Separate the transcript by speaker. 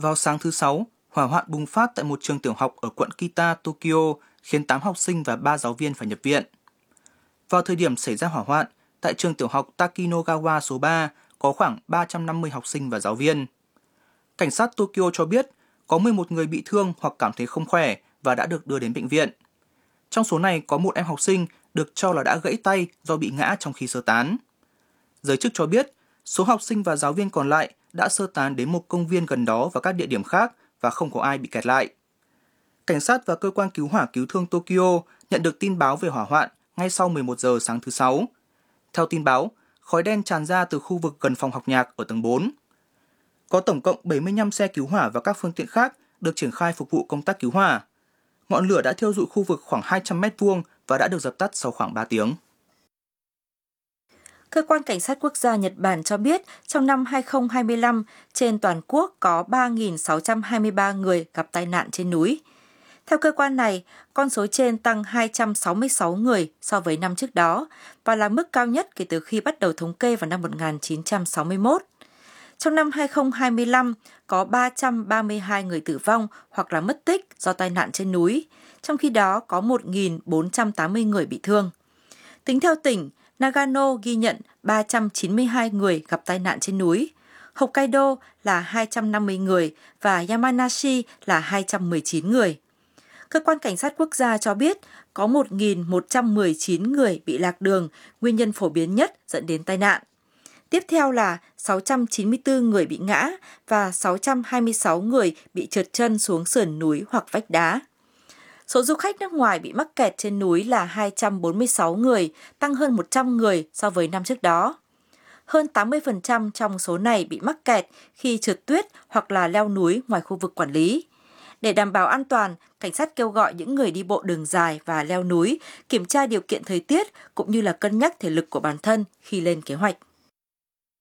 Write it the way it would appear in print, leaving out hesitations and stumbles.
Speaker 1: Vào sáng thứ Sáu, hỏa hoạn bùng phát tại một trường tiểu học ở quận Kita, Tokyo, khiến 8 học sinh và 3 giáo viên phải nhập viện. Vào thời điểm xảy ra hỏa hoạn, tại trường tiểu học Takinogawa số 3 có khoảng 350 học sinh và giáo viên. Cảnh sát Tokyo cho biết có 11 người bị thương hoặc cảm thấy không khỏe và đã được đưa đến bệnh viện. Trong số này có một em học sinh được cho là đã gãy tay do bị ngã trong khi sơ tán. Giới chức cho biết, số học sinh và giáo viên còn lại đã sơ tán đến một công viên gần đó và các địa điểm khác và không có ai bị kẹt lại. Cảnh sát và cơ quan cứu hỏa cứu thương Tokyo nhận được tin báo về hỏa hoạn ngay sau 11 giờ sáng thứ Sáu. Theo tin báo, khói đen tràn ra từ khu vực gần phòng học nhạc ở tầng 4. Có tổng cộng 75 xe cứu hỏa và các phương tiện khác được triển khai phục vụ công tác cứu hỏa. Ngọn lửa đã thiêu rụi khu vực khoảng 200 m2 và đã được dập tắt sau khoảng 3 tiếng.
Speaker 2: Cơ quan Cảnh sát Quốc gia Nhật Bản cho biết trong năm 2025, trên toàn quốc có 3.623 người gặp tai nạn trên núi. Theo cơ quan này, con số trên tăng 266 người so với năm trước đó và là mức cao nhất kể từ khi bắt đầu thống kê vào năm 1961. Trong năm 2025, có 332 người tử vong hoặc là mất tích do tai nạn trên núi, trong khi đó có 1.480 người bị thương. Tính theo tỉnh, Nagano ghi nhận 392 người gặp tai nạn trên núi, Hokkaido là 250 người và Yamanashi là 219 người. Cơ quan Cảnh sát Quốc gia cho biết có 1.119 người bị lạc đường, nguyên nhân phổ biến nhất dẫn đến tai nạn. Tiếp theo là 694 người bị ngã và 626 người bị trượt chân xuống sườn núi hoặc vách đá. Số du khách nước ngoài bị mắc kẹt trên núi là 246 người, tăng hơn 100 người so với năm trước đó. Hơn 80% trong số này bị mắc kẹt khi trượt tuyết hoặc là leo núi ngoài khu vực quản lý. Để đảm bảo an toàn, cảnh sát kêu gọi những người đi bộ đường dài và leo núi kiểm tra điều kiện thời tiết cũng như là cân nhắc thể lực của bản thân khi lên kế hoạch.